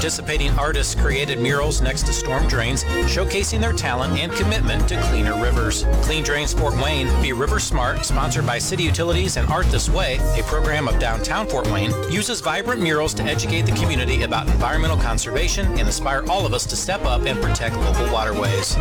Participating artists created murals next to storm drains, showcasing their talent and commitment to cleaner rivers. Clean Drains Fort Wayne, Be River Smart, sponsored by City Utilities and Art This Way, a program of downtown Fort Wayne, uses vibrant murals to educate the community about environmental conservation and inspire all of us to step up and protect local waterways.